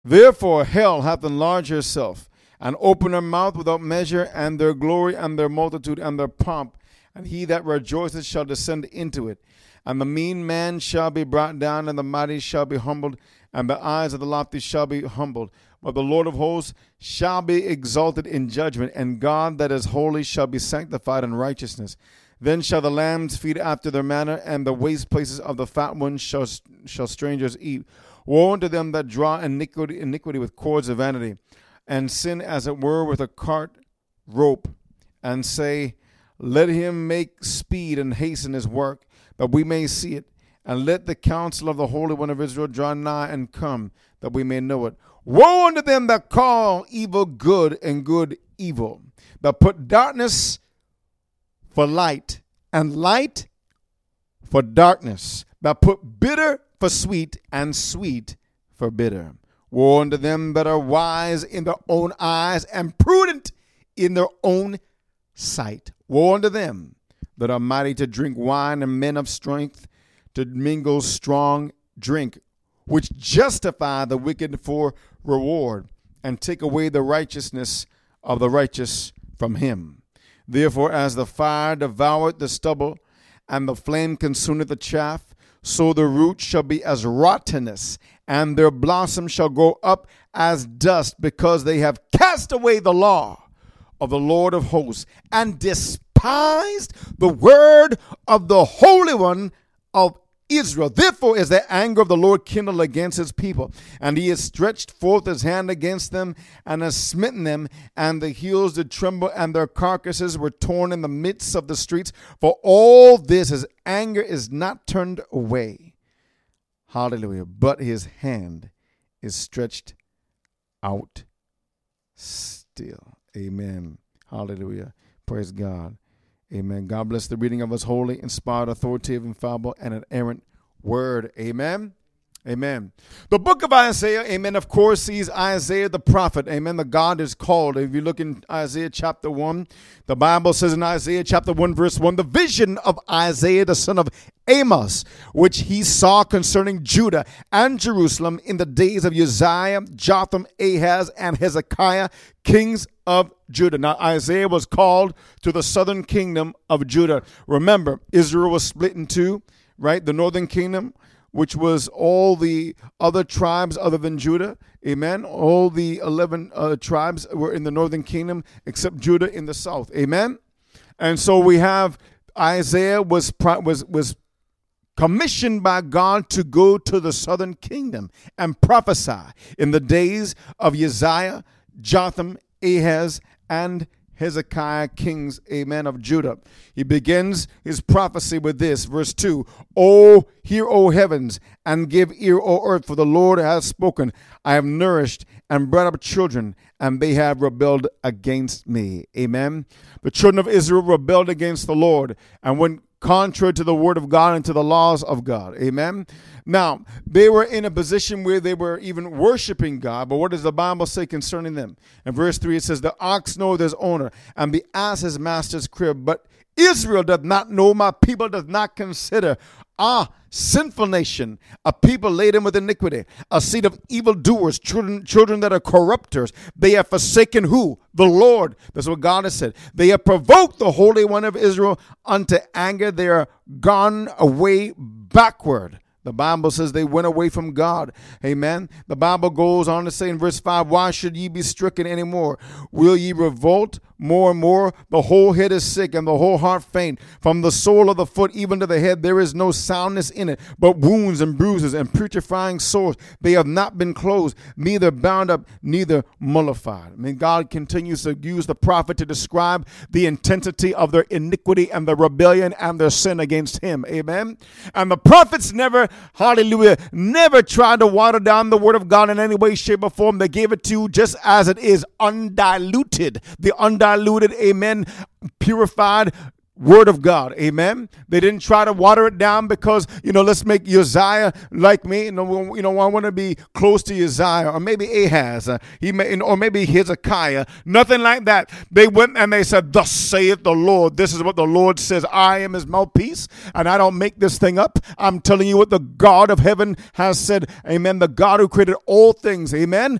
Therefore hell hath enlarged herself, and opened her mouth without measure, and their glory, and their multitude, and their pomp. And he that rejoiceth shall descend into it. And the mean man shall be brought down, and the mighty shall be humbled, and the eyes of the lofty shall be humbled. But the Lord of hosts shall be exalted in judgment, and God that is holy shall be sanctified in righteousness. Then shall the lambs feed after their manner, and the waste places of the fat ones shall strangers eat. Woe unto them that draw iniquity with cords of vanity, and sin as it were with a cart rope, and say, let him make speed and hasten his work, that we may see it. And let the counsel of the Holy One of Israel draw nigh and come, that we may know it. Woe unto them that call evil good, and good evil, that put darkness for light, and light for darkness, that put bitter for sweet, and sweet for bitter. Woe unto them that are wise in their own eyes, and prudent in their own sight. Woe unto them that are mighty to drink wine, and men of strength to mingle strong drink, which justify the wicked for reward, and take away the righteousness of the righteous from him. Therefore, as the fire devoureth the stubble, and the flame consumeth the chaff, so the root shall be as rottenness, and their blossom shall go up as dust, because they have cast away the law of the Lord of hosts, and despised the word of the Holy One of Israel. Therefore is the anger of the Lord kindled against his people, and he has stretched forth his hand against them, and has smitten them, and the hills did tremble, and their carcasses were torn in the midst of the streets. For all this his anger is not turned away. Hallelujah. But his hand is stretched out still. Amen. Hallelujah. Praise God. Amen. God bless the reading of his holy, inspired, authoritative, infallible, and inerrant word. Amen. Amen. The book of Isaiah, amen, of course, sees Isaiah the prophet. Amen. The God is called. If you look in Isaiah chapter 1, the Bible says in Isaiah chapter 1, verse 1, the vision of Isaiah, the son of Amos, which he saw concerning Judah and Jerusalem in the days of Uzziah, Jotham, Ahaz, and Hezekiah, kings of Judah. Now, Isaiah was called to the southern kingdom of Judah. Remember, Israel was split in two, right? The northern kingdom, which was all the other tribes other than Judah. Amen. All the 11 tribes were in the northern kingdom, except Judah in the south. Amen. And so we have Isaiah was commissioned by God to go to the southern kingdom and prophesy in the days of Uzziah, Jotham, Ahaz, and Hezekiah, kings, amen, of Judah. He begins his prophecy with this, verse 2. Hear, O heavens, and give ear, O earth, for the Lord has spoken. I have nourished and brought up children, and they have rebelled against me. Amen. The children of Israel rebelled against the Lord and went contrary to the word of God and to the laws of God. Amen. Now, they were in a position where they were even worshiping God, but what does the Bible say concerning them? In verse 3, it says, the ox knoweth his owner, and the ass his master's crib, but Israel doth not know, my people doth not consider. Sinful nation, a people laden with iniquity, a seed of evildoers, children that are corrupters. They have forsaken who? The Lord. That's what God has said. They have provoked the Holy One of Israel unto anger. They are gone away backward. The Bible says they went away from God. Amen. The Bible goes on to say in verse 5, why should ye be stricken any more? Will ye revolt more and more? The whole head is sick and the whole heart faint. From the sole of the foot even to the head there is no soundness in it, but wounds and bruises and putrefying sores. They have not been closed, neither bound up, neither mollified. I mean, God continues to use the prophet to describe the intensity of their iniquity and their rebellion and their sin against him. Amen. And the prophets never tried to water down the word of God in any way, shape, or form. They gave it to you just as it is, undiluted. The undiluted, amen, purified word of God. Amen. They didn't try to water it down because, let's make Uzziah like me. I want to be close to Uzziah, or maybe Ahaz, or maybe Hezekiah. Nothing like that. They went and they said, thus saith the Lord. This is what the Lord says. I am his mouthpiece, and I don't make this thing up. I'm telling you what the God of heaven has said. Amen. The God who created all things. Amen.